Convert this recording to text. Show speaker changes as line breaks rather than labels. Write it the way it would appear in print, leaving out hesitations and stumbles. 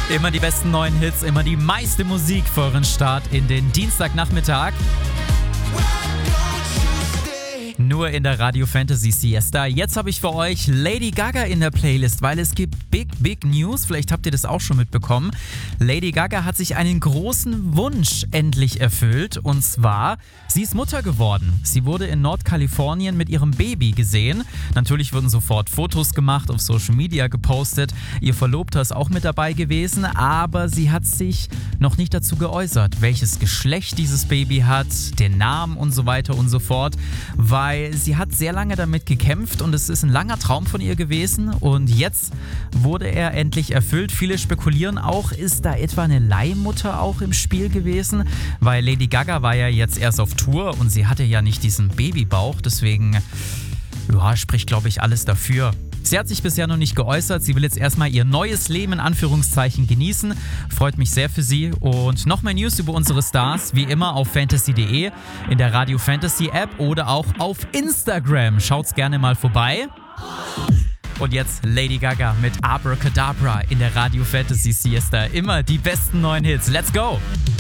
Immer die besten neuen Hits, immer die meiste Musik für euren Start in den Dienstagnachmittag. Nur in der Radio Fantasy Siesta. Jetzt habe ich für euch Lady Gaga in der Playlist, weil es gibt Big News. Vielleicht habt ihr das auch schon mitbekommen. Lady Gaga hat sich einen großen Wunsch endlich erfüllt. Und zwar, sie ist Mutter geworden. Sie wurde in Nordkalifornien mit ihrem Baby gesehen. Natürlich wurden sofort Fotos gemacht, auf Social Media gepostet. Ihr Verlobter ist auch mit dabei gewesen, aber sie hat sich noch nicht dazu geäußert, welches Geschlecht dieses Baby hat, den Namen und so weiter und so fort, weil sie hat sehr lange damit gekämpft und es ist ein langer Traum von ihr gewesen und jetzt wurde er endlich erfüllt. Viele spekulieren auch, ist da etwa eine Leihmutter auch im Spiel gewesen, weil Lady Gaga war ja jetzt erst auf Tour und sie hatte ja nicht diesen Babybauch, deswegen spricht, glaube ich, alles dafür. Sie hat sich bisher noch nicht geäußert. Sie will jetzt erstmal ihr neues Leben in Anführungszeichen genießen. Freut mich sehr für sie. Und noch mehr News über unsere Stars, wie immer auf fantasy.de, in der Radio Fantasy App oder auch auf Instagram. Schaut's gerne mal vorbei. Und jetzt Lady Gaga mit Abracadabra in der Radio Fantasy Siesta. Immer die besten neuen Hits. Let's go!